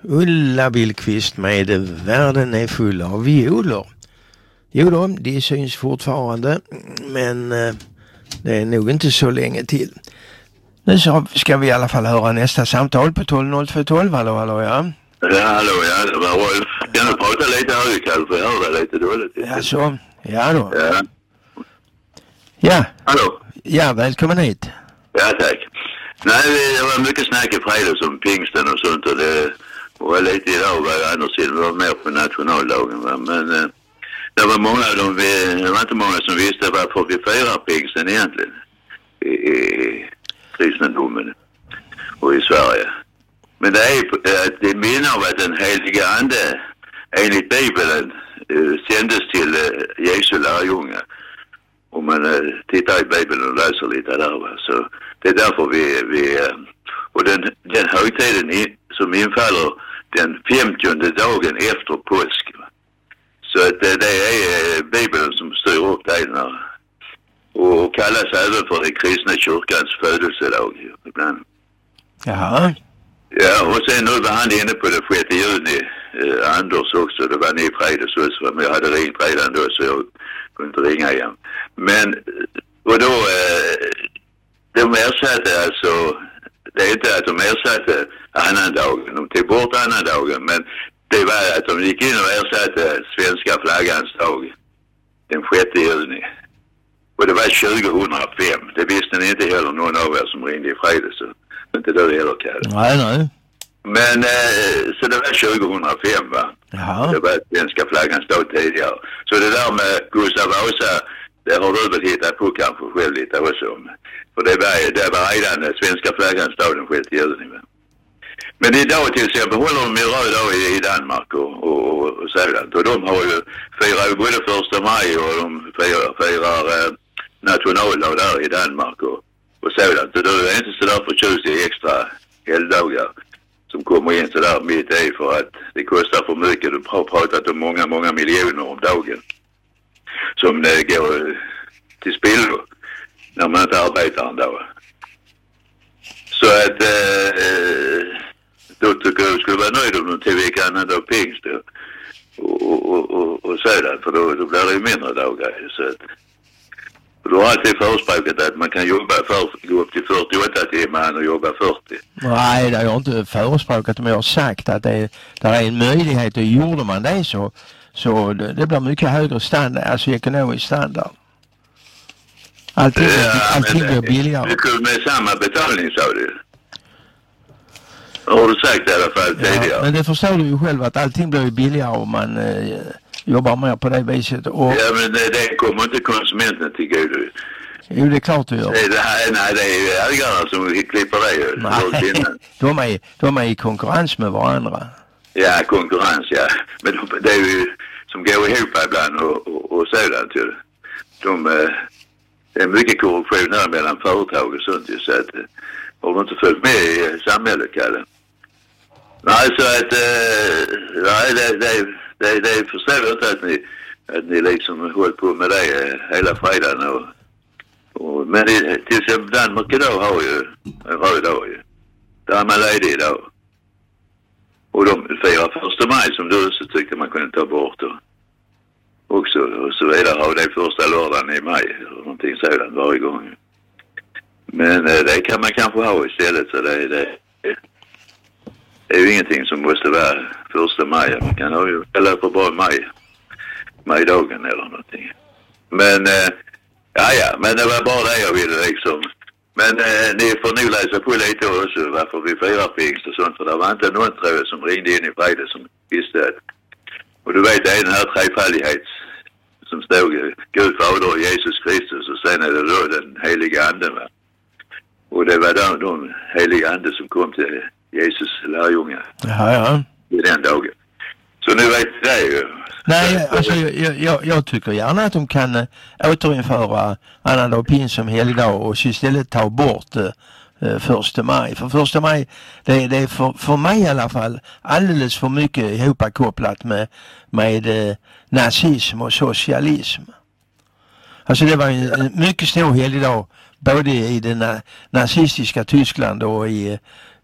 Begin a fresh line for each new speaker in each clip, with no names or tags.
Ulla Billqvist med Världen är full av violor. Jo då, det syns fortfarande, men det är nog inte så länge till. Nu så ska vi i alla fall höra nästa samtal på 120212. Hallå, ja.
Ja, hallå, ja, det var Rolf. Kan du prata lite högkall för jag hör det lite dåligt.
Ja, så. Ja då.
Ja.
Ja.
Hallå.
Ja, välkommen hit.
Ja, tack. Nej, det var mycket snack i fredags om pingsten och sånt och det var lite idag var andra sidan var mer på nationaldagen, va? Men det var många det var inte många som visste varför vi firar pingsten egentligen i kristendomen och i Sverige. Men det är det minner av att den heliga ande enligt Bibeln sändes till Jesu lärjungar. Om man tittar i Bibeln och läser lite där, va? Så det är därför vi och den högtiden som infaller den 50:e dagen efter påsk. Va? Så att det är Bibeln som styr upp det och kallas även för den kristna kyrkans födelsedag ibland.
Jaha.
Ja, och sen nu var han inne på det 6 juni, Anders också, det var ni i fredags också, men jag hade ringt redan då så jag kunde inte ringa igen. Men, och då, de ersatte alltså, det är inte att de ersatte annandagen, de tog bort annandagen, men det var att de gick in och ersatte svenska flaggans dag, den 6 juni. Och det var 2005, det visste ni inte heller någon av er som ringde i fredags så. Inte då heller, Kalle.
Nej.
Men så det var 2005, va?
Jaha.
Det var svenska flaggans dag tidigare. Så det där med Gustav Vasa, det har du väl hittat på kanske själv lite också. För det var redan svenska flaggans dag den 6 juni. Va? Men idag till exempel håller de ju röd dag i Danmark och sådant. Och de har ju firar både 1 maj och de firar nationaldag där i Danmark och sådant. Och då är det inte så där förtjust i extra helgdagar som kommer in så där mitt i för att det kostar för mycket. Du har pratat om många miljoner om dagen som det går till spillo när man inte arbetar en dag. Så att då tycker jag skulle vara nöjd om de till veckan och pingst och sådant för då blir det ju mindre dagar. Så att du har alltid förespråkat att man kan gå upp till 48 timmar och jobba 40.
Nej, det har jag inte förespråkat, men jag har sagt att det är en möjlighet och gjorde man det så det blir mycket högre standard, alltså ekonomisk standard. Allting blir billigare.
Mycket med samma betalning, sa du. Har du sagt i alla fall tidigare.
Ja, men det förstår du ju själv att allting blir billigare om man jobbar mer på det viset. Och
ja, men det kommer inte konsumenten till god.
Jo, det är klart du gör.
Nej, det är ju ägarna som klipper det.
Nej, de är i konkurrens med varandra.
Ja, konkurrens, ja. Men det är ju som går ihop ibland och sådant. Det är mycket korruption här mellan företag och sånt. Så att har du inte följt med i samhället, Kalle? Nej, så att det förstår jag inte att ni liksom hållit på med det hela fredagen. Men till exempel Danmark idag har ju en röd dag ju. Där är man ledig idag. Och de firar 1 maj som du så tyckte man kunde ta bort och så vidare har det första lördagen i maj eller någonting sådant varje gång. Men det kan man kanske ha istället så det är ju ingenting som måste vara 1 maj. Man kan ha ju eller på bara majdagen eller någonting. Men ja, men det var bara det jag ville liksom. Men ni får nog läsa på lite också varför vi firar pingst och sånt. För det var inte någon tror jag som ringde in i fredag som visste att. Och du vet det är den här trefaldighets som stod Gud Fader och Jesus Kristus och sen är det då den heliga anden, va? Och det var då de heliga ande som kom till Jesus lärjungar.
Ja.
I den dagen. Så nu vet det ju.
Nej, alltså jag tycker gärna att de kan återinföra annandag pingst som helgdag och istället ta bort 1 maj. För 1 maj, det är för mig i alla fall alldeles för mycket ihopkopplat med nazism och socialism. Alltså det var en mycket stor helgdag både i det nazistiska Tyskland och i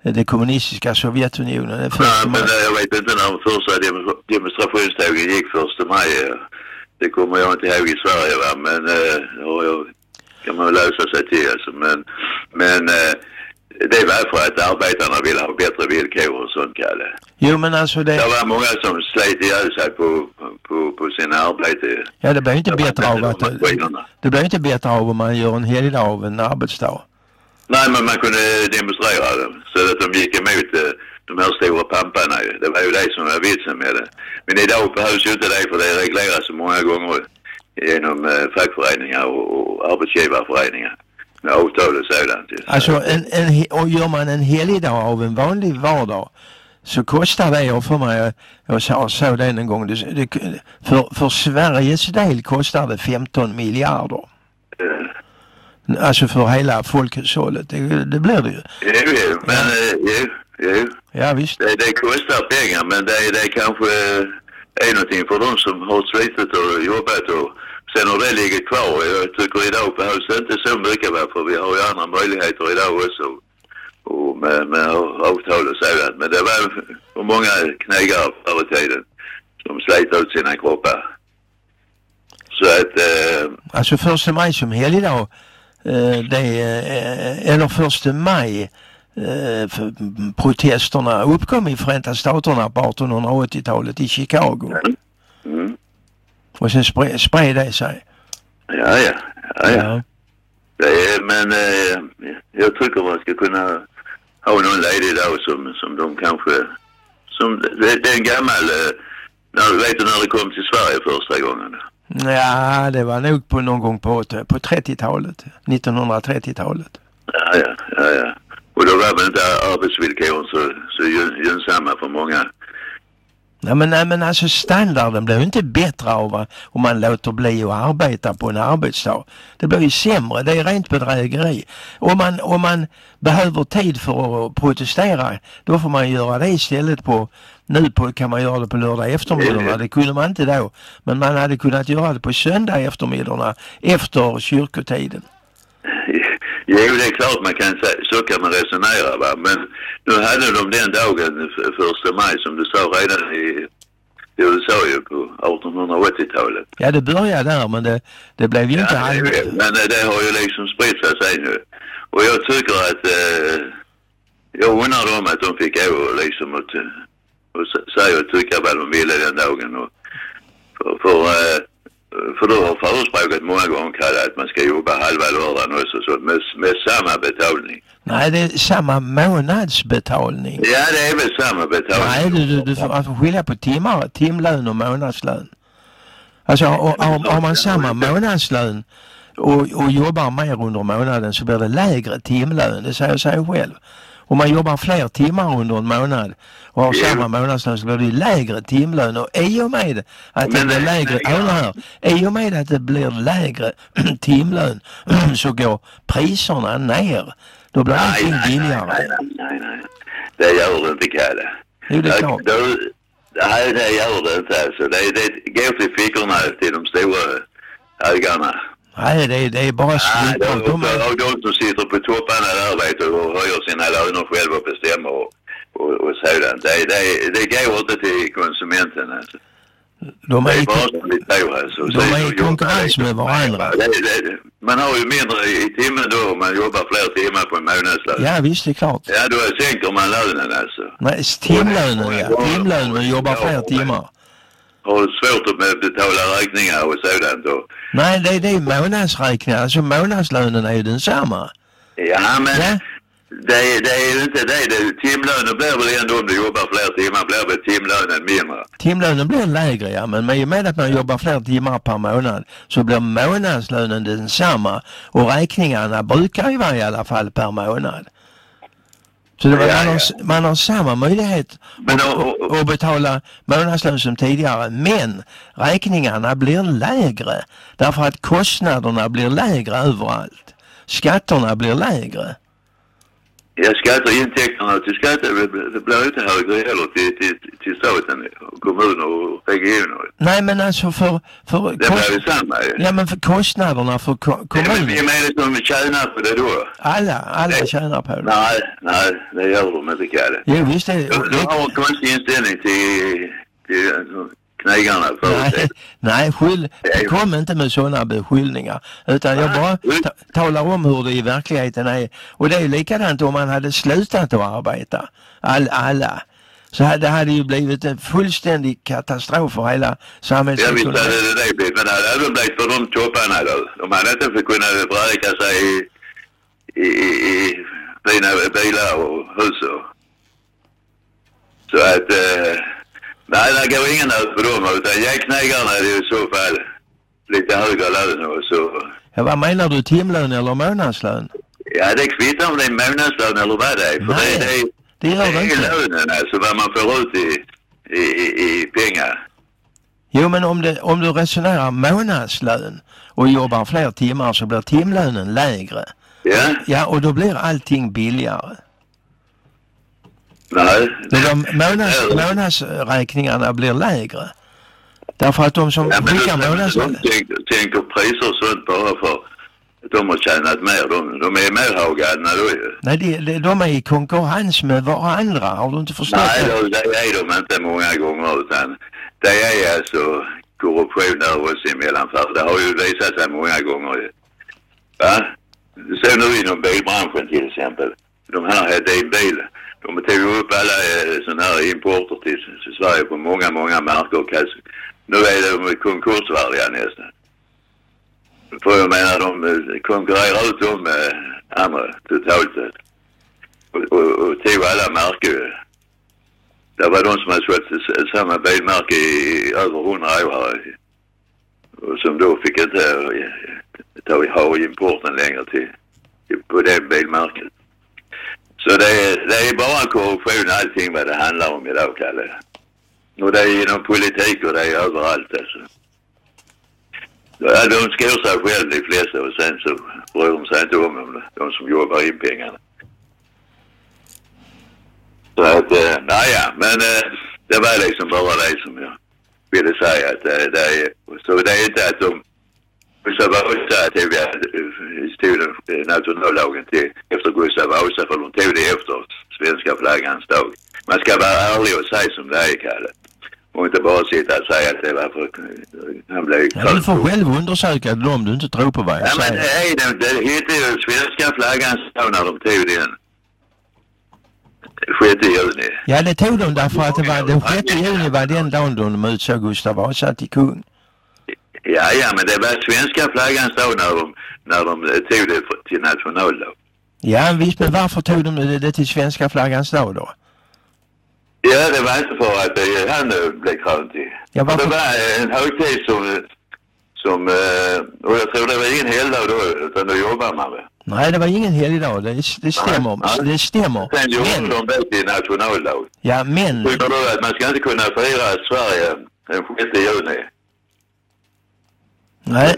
det kommunistiska Sovjetunionen.
Ja, men jag vet inte när de första demonstrationstågen gick 1 maj. Det kommer jag inte ihåg i Sverige, va? Men kan man lösa sig till. Alltså. Men det var för att arbetarna ville ha bättre villkor och sånt, Kalle.
Jo, men alltså det
var många som slet ihjäl sig på sina arbete.
Ja, det blir inte bättre av att det blir inte bättre av om man gör en helgdag av en arbetsdag.
Nej, men man kunde demonstrera dem så att de gick emot de här stora pamparna. Det var ju det som var vitsen med det. Men idag behövs ju inte det, för det regleras så många gånger genom fackföreningar och arbetsgivarföreningar. Med avtal och sådant.
Alltså, och gör man en helgdag av en vanlig vardag så kostar det, och för mig, jag såg det en gång, för Sveriges del kostar det 15 miljarder. Alltså för hela folkhushållet, det blir det ju.
Jo, men jo.
Ja, visst.
Det kostar pengar, men det kanske är någonting för de som har slitit och jobbat och sen har det ligger kvar. Jag tycker idag behövs det inte så mycket, för vi har ju andra möjligheter idag också. Och med avtal och sådant. Men det var för många knägare förr i tiden som slet ut sina kroppar. Så att
alltså 1 maj som helgdag, eller 1 maj protesterna uppkom i Förenta Staterna på 1880-talet i Chicago.
Mm.
Och sen spred det sig.
Ja. Men jag tycker man ska kunna ha någon ledig dag som de kanske... Det är en gammal... vet du när det kom till Sverige första gången?
Ja, det var nog på någon gång på 30-talet. 1930-talet.
Ja. Och då var väl inte arbetsvillkoren så gynnsamma för många.
Nej, men alltså standarden blir ju inte bättre av om man låter bli att arbeta på en arbetsdag. Det blir ju sämre, det är rent bedrägeri. Om man behöver tid för att protestera, då får man göra det istället kan man göra det på lördag eftermiddagarna. Det kunde man inte då. Men man hade kunnat göra det på söndag eftermiddagarna efter kyrkotiden.
Jo, det är klart man kan säga, så kan man resonera, va? Men nu hade de den dagen 1 maj som du sa redan i USA ju på 1880-talet.
Ja, det började där, men det blev ju inte allmänt.
Men det har ju liksom spritt sig nu. Och jag tycker att jag undrar om att de fick gå liksom och säga och tycka vad de ville den dagen. Och för då har förespråkat många gånger, Kalle, att man ska jobba halva lördagen också, så med samma betalning.
Nej, det är samma månadsbetalning.
Ja, det är väl samma betalning.
Nej, du får skilja på timlön och månadslön. Alltså, har man samma månadslön och jobbar mer under månaden så blir det lägre timlön, det säger sig själv. Om man jobbar fler timmar under en månad och har samma månadslön så blir det lägre timlön, och i och med att det blir lägre i och med att det blir lägre timlön så går priserna ner. Då blir allting billigare.
Nej. Det gör det inte, Kalle.
Jo, det är klart.
Nej, det gör det inte alltså. Det går till fickorna till de stora ägarna.
Nej, det är bara slut.
De som sitter på topparna där, vet du, och höjer sina löner själva och bestämmer och sådant. Det går inte till konsumenten alltså.
De är i konkurrens med varandra.
Man har ju mindre i timmen då om man jobbar fler timmar på en månadslön.
Ja, visst, det är klart.
Ja, då sänker man lönen alltså.
Nej, timlönen jobbar fler timmar.
Har du svårt att betala räkningar och sådant då?
Nej, det är månadsräkningar. Alltså månadslönen är ju densamma.
Ja, men det är ju inte det. Timlönen blir väl ändå, om du jobbar fler timmar, blir väl timlönen mindre. Timlönen
blir lägre, ja. Men med att man jobbar fler timmar per månad så blir månadslönen densamma. Och räkningarna brukar ju vara i alla fall per månad. Så man har samma möjlighet att betala månadslön som tidigare, men räkningarna blir lägre därför att kostnaderna blir lägre överallt. Skatterna blir lägre.
Ja, skatteintäkterna till det blir inte högre heller till staten, kommuner och regioner.
Nej, men alltså för
det blir ju samma.
Ja, men för kostnaderna för kommunen.
Vem är det som tjänar på det då?
Alla tjänar på det.
Nej, det gör de inte, Kalle.
Jo, visst är det.
De har en konstig inställning till knegarna.
Nej, kom inte med sådana beskyllningar. Utan jag bara talar om hur det i verkligheten är. Och det är likadant om man hade slutat att arbeta. Alla. Så det hade ju blivit en fullständig katastrof för hela samhällsekonomin.
Ja, visst hade det blivit. Men det hade blivit för de topparna då. De hade inte för kunnat bräka sig i fina bilar och hus. Så att... nej, det går ingen över på dem, utan jäknägarna är ju i så fall lite högre lön och så.
Ja, vad menar du? Timlön eller månadslön?
Ja, det kvittar om det är månadslön eller vad det är. För
nej, det gör det inte.
Lönen, alltså vad man får ut i pengar.
Jo, men om du resonerar månadslön och jobbar fler timmar så blir timlönen lägre.
Ja?
Ja, och då blir allting billigare.
Nej.
Månadsräkningarna blir lägre. Därför att de som skickar månadslön...
De tänker priser och sånt bara för att de har tjänat mer. De är mer hågade då ju.
Nej, de är i konkurrens med varandra. Har du inte förstått
det? Nej, det är de inte många gånger, utan det är alltså korruption där oss emellan. För det har ju visat sig många gånger. Va? Så nu inom bilbranschen till exempel. De här din-bilen. De tog upp alla sådana här importer till Sverige på många marker. Nu är de konkursvärdiga nästan. För jag menar, de konkurrerar ut de andra totalt sett. Och tog alla marker. Det var de som hade svårt samma bilmärke i över 100 år. Och som då fick inte ha importen längre till på det bilmärket. Så det är bara korruption allting vad det handlar om idag, Kalle. Och det är inom politik och det är överallt alltså. Ja, de skor sig själv de flesta och sen så bryr de sig inte om de som jobbar in pengarna. Så att, men det var liksom bara det som jag ville säga att det är, så det är inte att de Gustav Vasa tog nationallagen till efter Gustav Vasa, för de tog det efter svenska flaggans dag. Man ska vara ärlig och säga som det är, Kalle. Och inte bara sitta och säga att det var för han blev...
Ja, du får själv undersöka det om du inte tror på vad jag säger.
Men det heter ju svenska flaggans dag när de tog den 6 juni. Ja,
det tog de därför att det var den 6 juni var den dagen då de utsåg Gustav Vasa till kung.
Ja, men det var svenska flaggans dag när de tog det till nationaldag.
Ja, visst, men varför tog de det till svenska flaggans dag då?
Ja, det var inte för att han blev krönt i. Ja, det var en högtid som och jag tror det var ingen helgdag då, utan då jobbar man med.
Nej, det var ingen helgdag, det stämmer. Ja. Det stämmer.
Sen gjorde de det till nationaldag.
Ja, men...
Tycker du att man ska inte kunna fira Sverige den 6 juni?
Nej,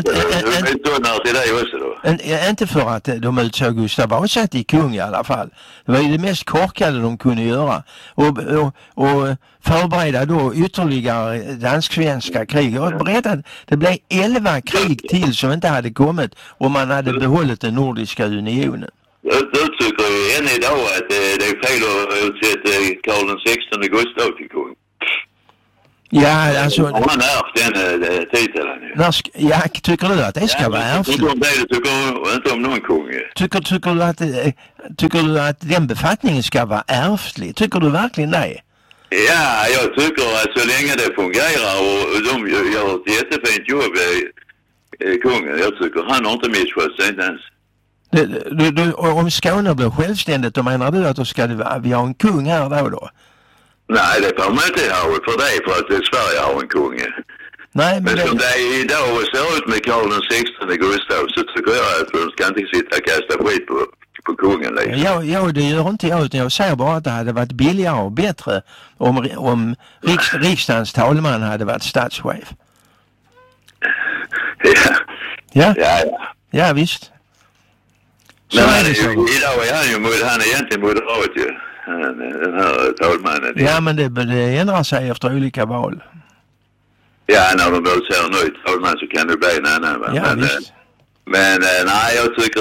inte
för att de utsåg Gustav Vasa till kung i alla fall. Det var ju det mest korkade de kunde göra. Och förbereda då ytterligare dansk-svenska krig. Jag berättade, det blev 11 krig till som inte hade kommit om man hade behållit den nordiska unionen.
Jag tycker ju än idag att det är fel att utsätta Karl XVI Gustav till kung.
Ja, alltså...
Om man ärvt den titeln.
Ja, tycker du att det ska vara ärftligt?
Tycker inte om någon kung.
Tycker du att den befattningen ska vara ärftlig? Tycker du verkligen det?
Ja, jag tycker att så länge det fungerar och de gör ett jättefint jobb, kungen. Jag tycker han har inte misskött sig inte ens.
Om Skåne blir självständigt, då menar du att då ska vi ha en kung här då?
Nej, det får man inte ha för det, för att Sverige har en kung.
Nej,
men som det är idag och ser ut med Karl XVI Gustav, så tycker jag att de ska inte sitta och kasta skit på kungen. Liksom.
Ja, det gör inte jag, utan jag säger bara att det hade varit billigare och bättre om riksdagens talman hade varit statschef.
Ja,
visst. Så är det så.
Idag är han är egentligen moderat ju. Den här talmannen.
Ja, men det ändrar sig efter olika val.
Ja, när de väl ser en ny talman så kan det bli en annan. Va?
Ja,
men nej, jag tycker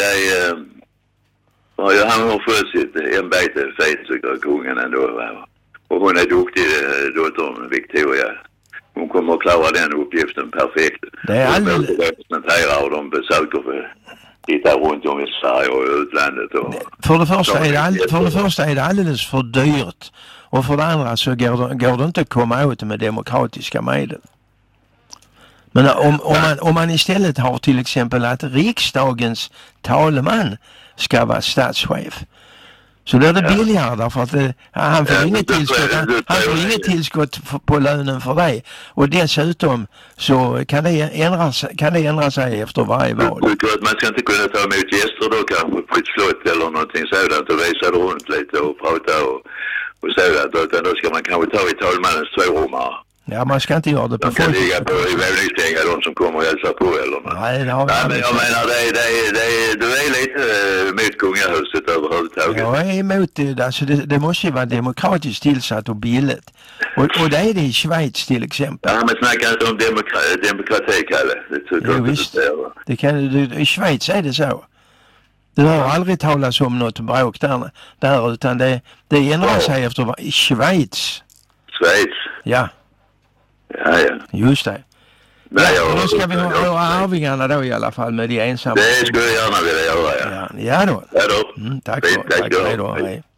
han har fått sitt ämbete fint, tycker jag, kungen ändå. Va? Och hon är duktig, dottern Victoria. Hon kommer att klara den uppgiften perfekt.
Det är alldeles...
De representerar och de besöker för titta runt om i Sverige och utlandet. Och
för det första är det alldeles för dyrt. Och för det andra så går det inte att komma åt med demokratiska medel. Men om man istället har till exempel att riksdagens talman ska vara statschef, så blir det billigare därför att han får inget tillskott på lönen för det. Och dessutom så kan det ändra sig efter varje val.
Jag tycker att man ska inte kunna ta emot gäster då kanske på ett slott eller någonting sådant och visa runt lite och prata och sådant. Utan då ska man kanske ta i talmannens 2 rummar.
Ja, man ska inte göra det på
folk. Man kan ligga på i våningssängar, de som kommer och hälsar på eller något.
Nej, det har vi
men jag menar, du är lite emot kungahuset överhuvudtaget.
Jag är emot det. Alltså det måste ju vara demokratiskt tillsatt och billigt. Och det är det i Schweiz till exempel.
Ja, men snacka inte om demokrati, Kalle. Det tycker jag
visst. I Schweiz är det så. Du har aldrig talas om något bråk där utan det ändrar sig efter i Schweiz.
Schweiz?
Ja.
Ja.
Just det. Nej, då ska vi ha arvingarna då i alla fall med de ensamma.
Det skulle jag gärna vilja göra,
ja då.
Ja då.
Tack då. Hej då.